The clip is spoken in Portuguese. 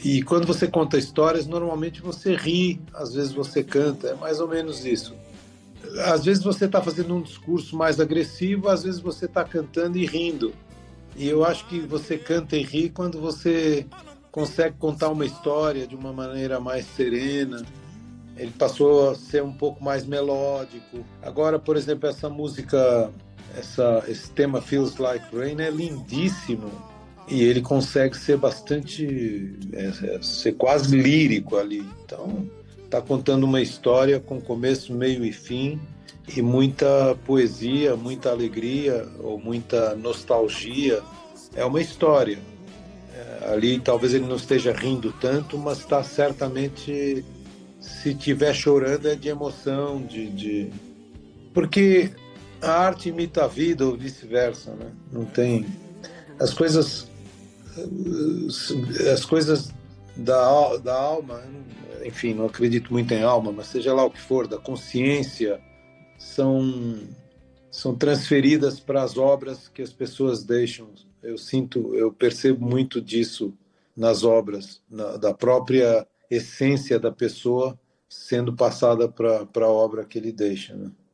E quando você conta histórias, normalmente você ri, às vezes você canta, é mais ou menos isso. Às vezes você está fazendo um discurso mais agressivo, às vezes você está cantando e rindo. E eu acho que você canta e ri quando você consegue contar uma história de uma maneira mais serena. Ele passou a ser um pouco mais melódico. Agora, por exemplo, essa música, esse tema Feels Like Rain é lindíssimo. E ele consegue ser bastante, ser quase lírico ali. Então, está contando uma história com começo, meio e fim, e muita poesia, muita alegria ou muita nostalgia. É uma história. Ali talvez ele não esteja rindo tanto, mas está certamente, se estiver chorando, é de emoção, porque a arte imita a vida ou vice-versa, né? Não tem... As coisas as coisas da alma, enfim, não acredito muito em alma, mas seja lá o que for, da consciência, são transferidas para as obras que as pessoas deixam. Eu percebo muito disso nas obras, da própria essência da pessoa sendo passada para a obra que ele deixa, né?